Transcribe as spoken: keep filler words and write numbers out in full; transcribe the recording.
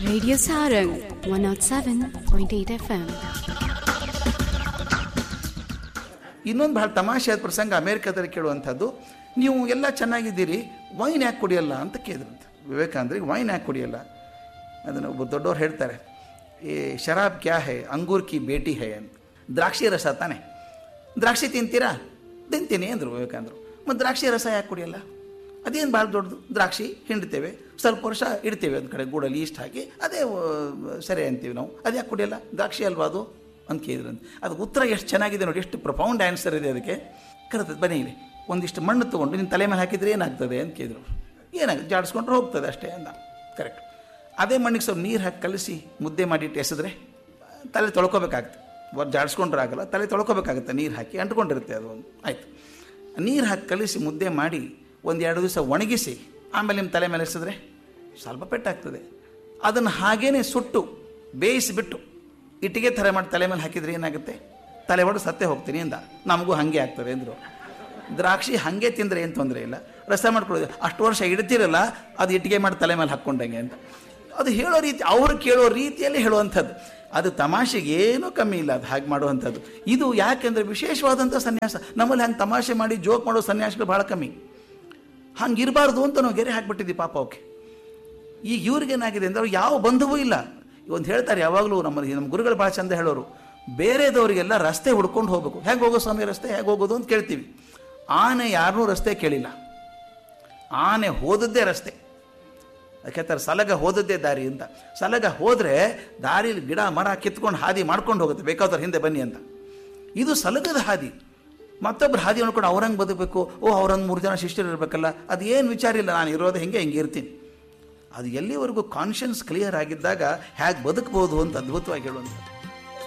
Radio Sarang one oh seven point eight F M. ಇನ್ನೊಂದು ಬಹಳ ತಮಾಷೆಯಾದ ಪ್ರಸಂಗ ಅಮೇರಿಕಾದಲ್ಲಿ ಕೇಳುವಂಥದ್ದು. ನೀವು ಎಲ್ಲ ಚೆನ್ನಾಗಿದ್ದೀರಿ, ವೈನ್ ಯಾಕೆ ಕುಡಿಯಲ್ಲ ಅಂತ ಕೇಳಿದ್ರಂತೆ ವಿವೇಕಾನಂದರಿಗೆ. ವೈನ್ ಯಾಕೆ ಕುಡಿಯಲ್ಲ? ಅದನ್ನು ಒಬ್ಬ ದೊಡ್ಡವ್ರು ಹೇಳ್ತಾರೆ, ಈ ಶರಾಬ್ ಕ್ಯಾ ಹೈ, ಅಂಗೂರ್ ಕಿ ಬೇಟಿ ಹೈ ಅಂತ. ದ್ರಾಕ್ಷಿ ರಸ ತಾನೆ, ದ್ರಾಕ್ಷಿ ತಿಂತೀರಾ? ತಿಂತೀನಿ ಅಂದರು ವಿವೇಕಾನಂದರು. ಮತ್ತು ದ್ರಾಕ್ಷಿ ರಸ ಯಾಕೆ ಕುಡಿಯಲ್ಲ? ಅದೇನು ಭಾಳ ದೊಡ್ಡದು, ದ್ರಾಕ್ಷಿ ಹಿಂಡ್ತೇವೆ, ಸ್ವಲ್ಪ ವರ್ಷ ಇಡ್ತೇವೆ ಒಂದು ಕಡೆ ಗೂಡಲ್ಲಿ ಈಸ್ಟ್ ಹಾಕಿ, ಅದೇ ಸರಿ ಅಂತೀವಿ ನಾವು, ಅದು ಯಾಕೆ ಕುಡಿಯಲ್ಲ? ದ್ರಾಕ್ಷಿ ಅಲ್ವಾ ಅದು ಅಂತ ಕೇಳಿದ್ರಂತ. ಅದು ಉತ್ತರ ಎಷ್ಟು ಚೆನ್ನಾಗಿದೆ ನೋಡಿ, ಎಷ್ಟು ಪ್ರೊಫೌಂಡ್ ಆನ್ಸರ್ ಇದೆ ಅದಕ್ಕೆ. ಕರೆತದೆ, ಬನ್ನಿ ಇಲ್ಲಿ ಒಂದಿಷ್ಟು ಮಣ್ಣು ತೊಗೊಂಡು ನಿನ್ನ ತಲೆ ಮೇಲೆ ಹಾಕಿದರೆ ಏನಾಗ್ತದೆ ಅಂತ ಕೇಳಿದ್ರು. ಏನಾಗುತ್ತೆ, ಜಾಡಿಸ್ಕೊಂಡ್ರೆ ಹೋಗ್ತದೆ ಅಷ್ಟೇ ಅಂದ. ಕರೆಕ್ಟ್. ಅದೇ ಮಣ್ಣಿಗೆ ಸ್ವಲ್ಪ ನೀರು ಹಾಕಿ ಕಲಸಿ ಮುದ್ದೆ ಮಾಡಿಟ್ಟು ಎಸೆದ್ರೆ ತಲೆ ತೊಳ್ಕೊಬೇಕಾಗುತ್ತೆ. ಜಾಡಿಸ್ಕೊಂಡ್ರೆ ಆಗಲ್ಲ, ತಲೆ ತೊಳ್ಕೊಬೇಕಾಗುತ್ತೆ, ನೀರು ಹಾಕಿ ಅಂಟ್ಕೊಂಡಿರುತ್ತೆ ಅದು ಒಂದು. ಆಯಿತು, ನೀರು ಹಾಕಿ ಕಲಿಸಿ ಮುದ್ದೆ ಮಾಡಿ ಒಂದು ಎರಡು ದಿವಸ ಒಣಗಿಸಿ ಆಮೇಲೆ ನಿಮ್ಮ ತಲೆ ಮೇಲೆ ಎಸೆದ್ರೆ ಸ್ವಲ್ಪ ಪೆಟ್ಟಾಗ್ತದೆ. ಅದನ್ನು ಹಾಗೇ ಸುಟ್ಟು ಬೇಯಿಸಿಬಿಟ್ಟು ಇಟ್ಟಿಗೆ ಥರ ಮಾಡಿ ತಲೆ ಮೇಲೆ ಹಾಕಿದರೆ ಏನಾಗುತ್ತೆ? ತಲೆ ಹೊಡೆದು ಸತ್ತೇ ಹೋಗ್ತೀನಿ ಅಂದ. ನಮಗೂ ಹಾಗೆ ಆಗ್ತದೆ ಅಂದರು. ದ್ರಾಕ್ಷಿ ಹಾಗೆ ತಿಂದರೆ ಏನು ತೊಂದರೆ ಇಲ್ಲ, ರಸ ಮಾಡ್ಕೊಳ್ಳೋದು. ಅಷ್ಟು ವರ್ಷ ಇಡ್ತಿರಲ್ಲ, ಅದು ಇಟ್ಟಿಗೆ ಮಾಡಿ ತಲೆ ಮೇಲೆ ಹಾಕ್ಕೊಂಡಂಗೆ ಅಂತ. ಅದು ಹೇಳೋ ರೀತಿ, ಅವರು ಕೇಳೋ ರೀತಿಯಲ್ಲಿ ಹೇಳುವಂಥದ್ದು. ಅದು ತಮಾಷೆಗೆ ಏನೂ ಕಮ್ಮಿ ಇಲ್ಲ, ಅದು ಹಾಗೆ ಮಾಡುವಂಥದ್ದು. ಇದು ಯಾಕೆಂದರೆ ವಿಶೇಷವಾದಂಥ ಸನ್ಯಾಸ. ನಮ್ಮಲ್ಲಿ ಹಂಗೆ ತಮಾಷೆ ಮಾಡಿ ಜೋಕ್ ಮಾಡೋ ಸನ್ಯಾಸಿಗಳು ಭಾಳ ಕಮ್ಮಿ. ಹಂಗೆ ಇರಬಾರ್ದು ಅಂತ ನಾವು ಗೆರೆ ಹಾಕಿಬಿಟ್ಟಿದ್ವಿ ಪಾಪ ಅವಕ್ಕೆ. ಈಗ ಇವ್ರಿಗೇನಾಗಿದೆ ಅಂದರೆ ಅವ್ರು ಯಾವ ಬಂಧುವೂ ಇಲ್ಲ. ಒಂದು ಹೇಳ್ತಾರೆ ಯಾವಾಗಲೂ, ನಮ್ಮಲ್ಲಿ ನಮ್ಮ ಗುರುಗಳು ಭಾಳ ಚಂದ ಹೇಳೋರು, ಬೇರೆದವರಿಗೆಲ್ಲ ರಸ್ತೆ ಹುಡ್ಕೊಂಡು ಹೋಗಬೇಕು. ಹೇಗೆ ಹೋಗೋ ಸ್ವಾಮಿ ರಸ್ತೆ, ಹೇಗೆ ಹೋಗೋದು ಅಂತ ಕೇಳ್ತೀವಿ. ಆನೆ ಯಾರನ್ನೂ ರಸ್ತೆ ಕೇಳಿಲ್ಲ, ಆನೆ ಹೋದದ್ದೇ ರಸ್ತೆ. ಯಾಕೆಂತಾರೆ ಸಲಗ ಹೋದದ್ದೇ ದಾರಿ ಅಂತ. ಸಲಗ ಹೋದರೆ ದಾರಿಲಿ ಗಿಡ ಮರ ಕಿತ್ಕೊಂಡು ಹಾದಿ ಮಾಡ್ಕೊಂಡು ಹೋಗುತ್ತೆ, ಬೇಕಾದವ್ರು ಹಿಂದೆ ಬನ್ನಿ ಅಂತ. ಇದು ಸಲಗದ ಹಾದಿ. ಮತ್ತೊಬ್ಬರು ಹಾದಿ ಅನ್ಕೊಂಡು ಅವ್ರಂಗೆ ಬದುಕಬೇಕು, ಓ ಅವ್ರಂಗೆ ಮೂರು ಜನ ಶಿಷ್ಯರು ಇರಬೇಕಲ್ಲ, ಅದು ಏನು ವಿಚಾರ ಇಲ್ಲ, ನಾನು ಇರೋದು ಹೆಂಗೆ ಹಿಂಗೆ ಇರ್ತೀನಿ. ಅದು ಎಲ್ಲಿವರೆಗೂ ಕಾನ್ಷಿಯನ್ಸ್ ಕ್ಲಿಯರ್ ಆಗಿದ್ದಾಗ ಹೇಗೆ ಬದುಕ್ಬೋದು ಅಂತ ಅದ್ಭುತವಾಗಿ ಹೇಳುವಂಥದ್ದು.